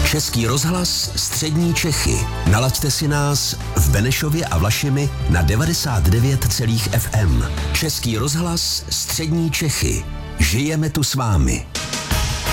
Český rozhlas Střední Čechy. Nalaďte si nás v Benešově a Vlašimi na 99,FM. Český rozhlas Střední Čechy. Žijeme tu s vámi.